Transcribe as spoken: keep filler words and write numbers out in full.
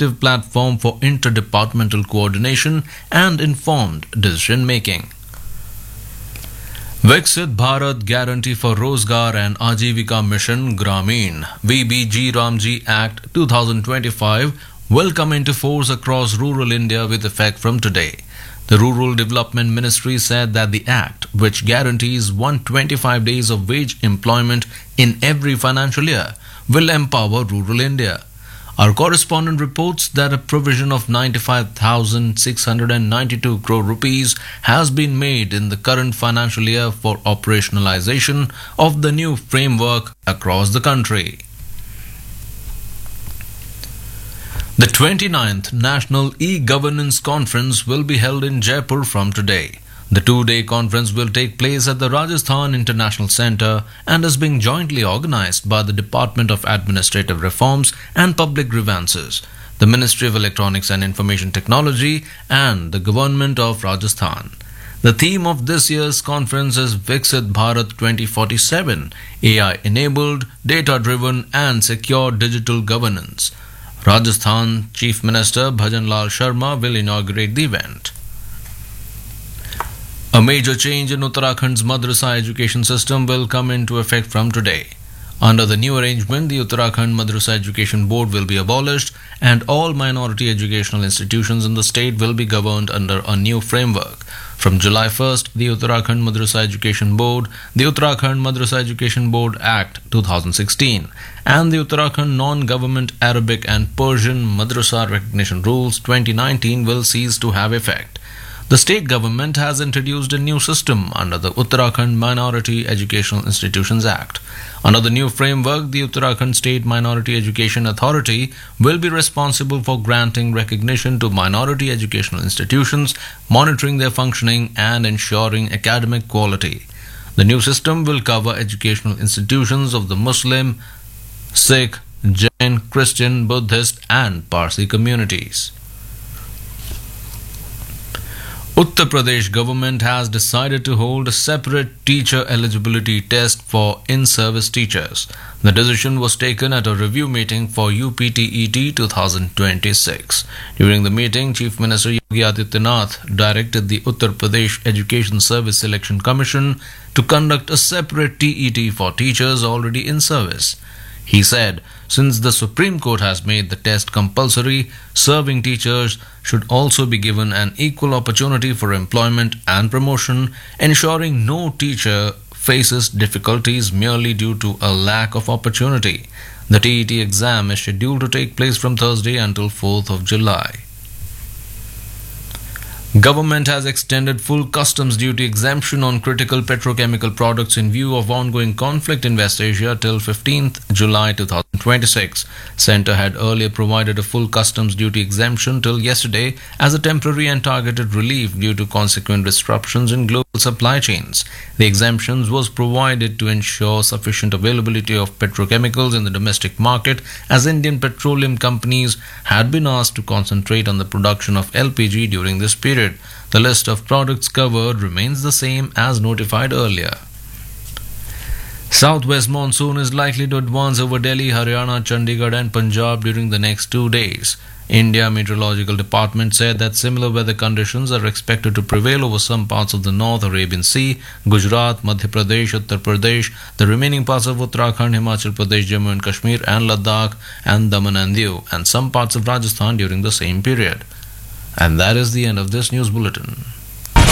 effective platform for interdepartmental coordination and informed decision making. Viksit Bharat Guarantee for Rozgar and Ajivika Mission Grameen V B G Ramji Act twenty twenty-five will come into force across rural India with effect from today. The Rural Development Ministry said that the act, which guarantees one hundred twenty-five days of wage employment in every financial year, will empower rural India. Our correspondent reports that a provision of ninety-five thousand six hundred ninety-two crore rupees has been made in the current financial year for operationalization of the new framework across the country. The twenty-ninth National E-Governance Conference will be held in Jaipur from today. The two-day conference will take place at the Rajasthan International Centre and is being jointly organised by the Department of Administrative Reforms and Public Grievances, the Ministry of Electronics and Information Technology and the Government of Rajasthan. The theme of this year's conference is Viksit Bharat twenty forty-seven, A I-enabled, data-driven and secure digital governance. Rajasthan Chief Minister Bhajan Lal Sharma will inaugurate the event. A major change in Uttarakhand's Madrasa education system will come into effect from today. Under the new arrangement, the Uttarakhand Madrasa Education Board will be abolished and all minority educational institutions in the state will be governed under a new framework. From July first, the Uttarakhand Madrasa Education Board, the Uttarakhand Madrasa Education Board Act twenty sixteen, and the Uttarakhand Non-Government Arabic and Persian Madrasa Recognition Rules twenty nineteen will cease to have effect. The state government has introduced a new system under the Uttarakhand Minority Educational Institutions Act. Under the new framework, the Uttarakhand State Minority Education Authority will be responsible for granting recognition to minority educational institutions, monitoring their functioning and ensuring academic quality. The new system will cover educational institutions of the Muslim, Sikh, Jain, Christian, Buddhist and Parsi communities. Uttar Pradesh government has decided to hold a separate teacher eligibility test for in-service teachers. The decision was taken at a review meeting for U P T E T twenty twenty-six. During the meeting, Chief Minister Yogi Adityanath directed the Uttar Pradesh Education Service Selection Commission to conduct a separate T E T for teachers already in service. He said, since the Supreme Court has made the test compulsory, serving teachers should also be given an equal opportunity for employment and promotion, ensuring no teacher faces difficulties merely due to a lack of opportunity. The T E T exam is scheduled to take place from Thursday until fourth of July. Government has extended full customs duty exemption on critical petrochemical products in view of ongoing conflict in West Asia till fifteenth July twenty twenty-six. Centre had earlier provided a full customs duty exemption till yesterday as a temporary and targeted relief due to consequent disruptions in global supply chains. The exemptions was provided to ensure sufficient availability of petrochemicals in the domestic market as Indian petroleum companies had been asked to concentrate on the production of L P G during this period. The list of products covered remains the same as notified earlier. Southwest monsoon is likely to advance over Delhi, Haryana, Chandigarh and Punjab during the next two days. India Meteorological Department said that similar weather conditions are expected to prevail over some parts of the North Arabian Sea, Gujarat, Madhya Pradesh, Uttar Pradesh, the remaining parts of Uttarakhand, Himachal Pradesh, Jammu and Kashmir and Ladakh and Daman and Diu, and some parts of Rajasthan during the same period. And that is the end of this news bulletin.